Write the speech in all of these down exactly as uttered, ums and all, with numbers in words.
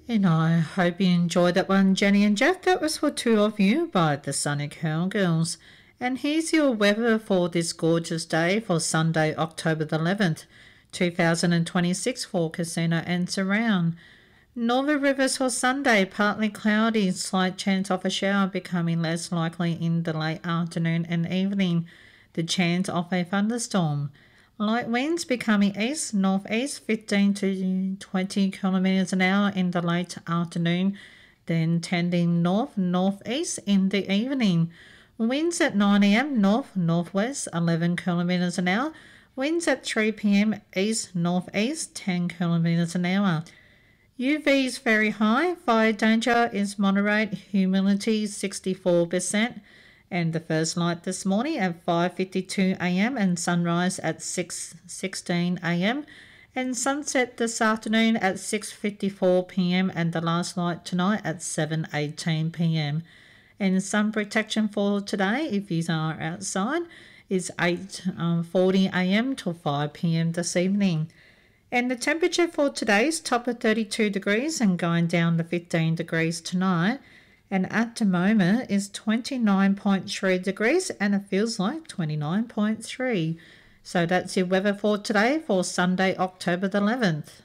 And I hope you enjoyed that one, Jenny and Jeff. That was for two of you by the Sunny Cowgirls. And here's your weather for this gorgeous day for Sunday, October the eleventh, two thousand twenty-six for Casino and surround. Northern Rivers for Sunday, partly cloudy, slight chance of a shower becoming less likely in the late afternoon and evening. The chance of a thunderstorm. Light winds becoming east, northeast, fifteen to twenty kilometres an hour in the late afternoon, then tending north, northeast in the evening. Winds at nine a m north, northwest, eleven kilometres an hour. Winds at three p m east, northeast, ten kilometres an hour. U V is very high, fire danger is moderate, humidity sixty-four percent. And the first light this morning at five fifty-two a m and sunrise at six sixteen a m and sunset this afternoon at six fifty-four p m and the last light tonight at seven eighteen p m And sun protection for today, if you are outside, is eight forty a m to five p m this evening. And the temperature for today is top of thirty-two degrees and going down to fifteen degrees tonight. And at the moment is twenty-nine point three degrees and it feels like twenty-nine point three. So that's your weather for today for Sunday, October the eleventh.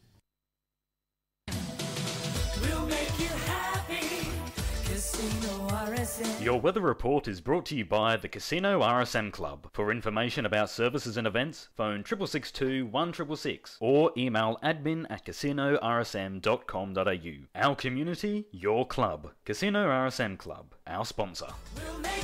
We'll make you happy. Casino R S M. Your weather report is brought to you by the Casino R S M Club. For information about services and events, phone six six two, one six six six or email admin at casino r s m dot com dot a u. Our community, your club. Casino R S M Club, our sponsor. We'll make